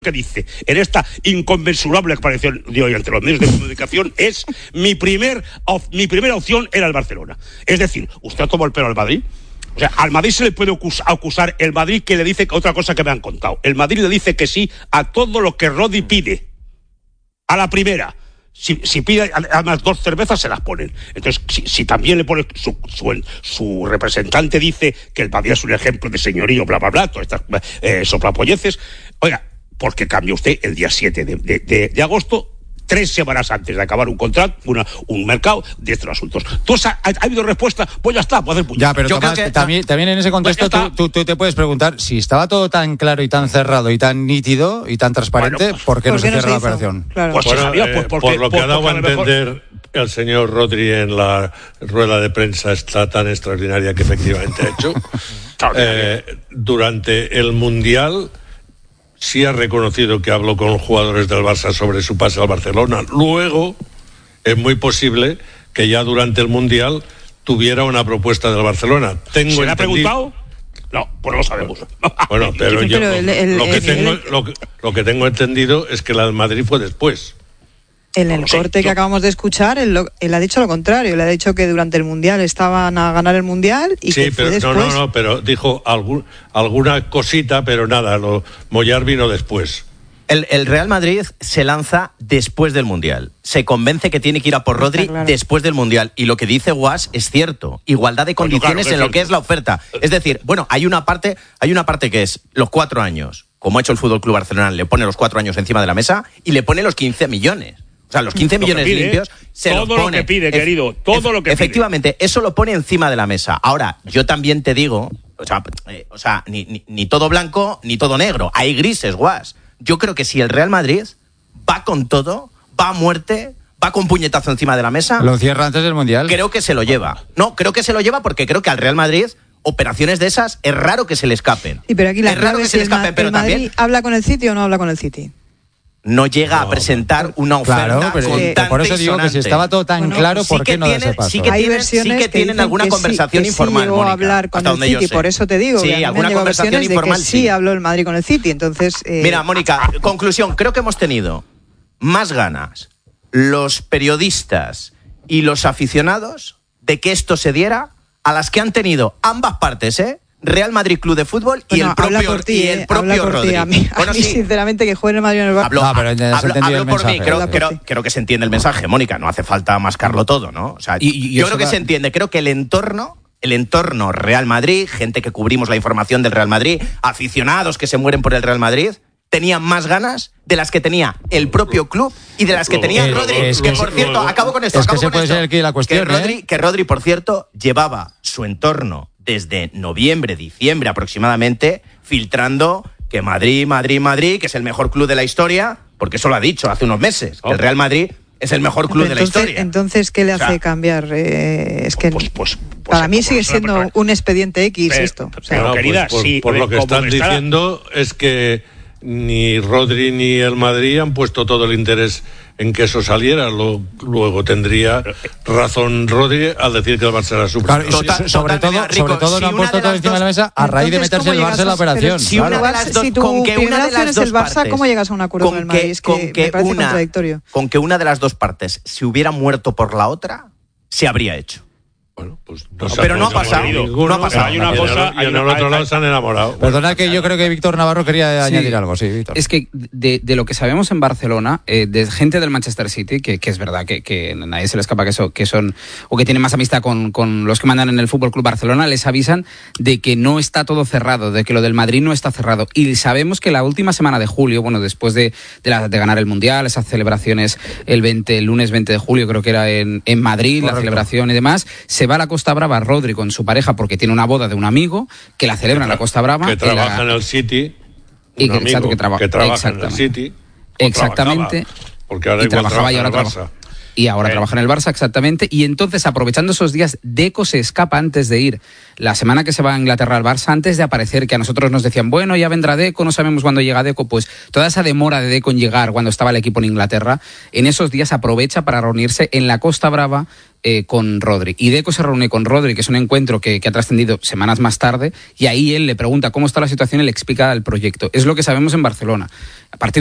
que dice en esta inconmensurable aparición de hoy ante los medios de comunicación es mi primera opción era el Barcelona. Es decir, usted ha tomado el pelo al Madrid. O sea, al Madrid se le puede acusar el Madrid que le dice otra cosa que me han contado. El Madrid le dice que sí a todo lo que Rodri pide. A la primera. Si pide además 2 cervezas, se las ponen. Entonces, si también le pone su representante dice que el Madrid es un ejemplo de señorío, bla, bla, bla, todas estas soplapolleces. Oiga, ¿por qué cambia usted el día 7 de agosto? 3 semanas antes de acabar un contrato, un mercado de estos asuntos. ¿Ha habido respuesta? Pues ya está, puede hacer puñetas. Ya, pero Tomás, también en ese contexto tú te puedes preguntar si estaba todo tan claro y tan cerrado y tan nítido y tan transparente, bueno, ¿por qué no se cierra la operación? Claro. Pues bueno, sabía, por lo que ha dado a entender el señor Rodri en la rueda de prensa está tan extraordinaria que efectivamente ha hecho. Durante el Mundial sí ha reconocido que habló con los jugadores del Barça sobre su pase al Barcelona. Luego, es muy posible que ya durante el Mundial tuviera una propuesta del Barcelona. ¿Se le ha preguntado? No, pues no lo sabemos. Bueno, pero yo lo que tengo entendido es que la del Madrid fue después. En el corte que acabamos de escuchar, él ha dicho lo contrario. Él ha dicho que durante el Mundial estaban a ganar el Mundial y sí, que fue pero después. No, pero dijo alguna cosita, pero nada, Mollar vino después. El Real Madrid se lanza después del Mundial. Se convence que tiene que ir a por Rodri después del Mundial. Y lo que dice Guas es cierto. Igualdad de condiciones en lo que es la oferta. Es decir, bueno, hay una parte que es los 4 años. Como ha hecho el Fútbol Club Barcelona, le pone los 4 años encima de la mesa y le pone los 15 millones. O sea, los 15 millones limpios se los pone. Todo lo que pide, querido, todo lo que efectivamente, pide. Eso lo pone encima de la mesa. Ahora, yo también te digo, o sea, ni todo blanco, ni todo negro. Hay grises, Guas. Yo creo que si el Real Madrid va con todo, va a muerte, va con puñetazo encima de la mesa... ¿Lo cierra antes del Mundial? Creo que se lo lleva. No, creo que se lo lleva porque creo que al Real Madrid... operaciones de esas es raro que se le escapen. Sí, pero aquí la es raro que se le escapen, pero Madrid también ¿habla con el City o no habla con el City? No llega a presentar una oferta contante. Por eso digo que si estaba todo tan claro, ¿por qué no da ese paso? Sí que tienen alguna conversación informal, llegó a hablar con el City, por eso te digo. Sí, alguna conversación informal de que sí habló el Madrid con el City, entonces... Mira, Mónica, conclusión, creo que hemos tenido más ganas los periodistas y los aficionados de que esto se diera a las que han tenido ambas partes, Real Madrid Club de Fútbol y el propio Rodri. A mí sinceramente, que juegue el Madrid en el Barça. Hablo por mí, creo que se entiende el mensaje, Mónica, no hace falta mascarlo todo, ¿no? O sea, yo creo que se entiende, creo que el entorno Real Madrid, gente que cubrimos la información del Real Madrid, aficionados que se mueren por el Real Madrid, tenían más ganas de las que tenía el propio club y de las que tenía Rodri, que por cierto, acabo con esto, que Rodri, por cierto, llevaba su entorno desde noviembre, diciembre aproximadamente, filtrando que Madrid, que es el mejor club de la historia, porque eso lo ha dicho hace unos meses, que el Real Madrid es el mejor club de la historia. Entonces, ¿qué le hace cambiar? Es que para mí sigue siendo un expediente X esto. Querida, por lo que están diciendo es que ni Rodri ni el Madrid han puesto todo el interés en que eso saliera. Luego tendría razón Rodri al decir que el Barça era su sobre todo no han puesto todo encima de la mesa a raíz de meterse el Barça en la operación. Si tu primera opción es el Barça, ¿cómo llegas a un acuerdo con el Madrid? Es que me parece contradictorio. Con que una de las dos partes se hubiera muerto por la otra, se habría hecho. Bueno, pues pero no ha pasado. No ha pasado. Hay una cosa, y en el otro lado se han enamorado. Perdona que yo creo que Víctor Navarro quería añadir algo. Sí, Víctor. Es que de lo que sabemos en Barcelona, de gente del Manchester City, que es verdad que nadie se le escapa que son o que tienen más amistad con los que mandan en el Fútbol Club Barcelona, les avisan de que no está todo cerrado, de que lo del Madrid no está cerrado. Y sabemos que la última semana de julio, bueno, después de ganar el Mundial, esas celebraciones el lunes 20 de julio, creo que era en Madrid, correcto, la celebración y demás, se va a la Costa Brava Rodri con su pareja porque tiene una boda de un amigo que la celebra en la Costa Brava. Que trabaja en el City. Y que trabaja en el City. Exactamente. Porque ahora y trabajaba y ahora trabaja. Y ahora trabaja en el Barça, exactamente. Y entonces, aprovechando esos días, Deco se escapa antes de ir. La semana que se va a Inglaterra al Barça, antes de aparecer, que a nosotros nos decían, bueno, ya vendrá Deco, no sabemos cuándo llega Deco. Pues toda esa demora de Deco en llegar cuando estaba el equipo en Inglaterra, en esos días aprovecha para reunirse en la Costa Brava con Rodri. Y Deco se reúne con Rodri, que es un encuentro que ha trascendido semanas más tarde, y ahí él le pregunta cómo está la situación y le explica el proyecto. Es lo que sabemos en Barcelona. A partir